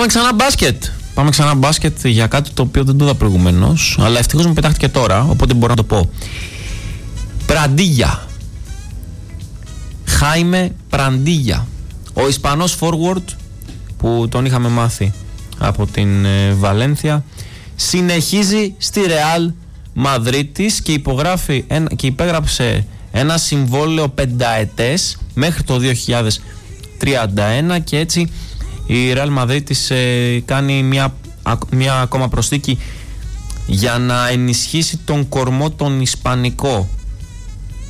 Πάμε ξανά μπάσκετ για κάτι το οποίο δεν το είδα προηγουμένως, αλλά ευτυχώς μου πετάχτηκε τώρα, οπότε μπορώ να το πω. Πραντίγια. Χάιμε Πραντίγια. Ο Ισπανός forward που τον είχαμε μάθει από την Βαλένθια συνεχίζει στη Ρεάλ Μαδρίτης και υπέγραψε ένα συμβόλαιο 5ετές μέχρι το 2031 και έτσι η Ρεάλ Μαδρίτης κάνει μια ακόμα προσθήκη για να ενισχύσει τον κορμό τον ισπανικό.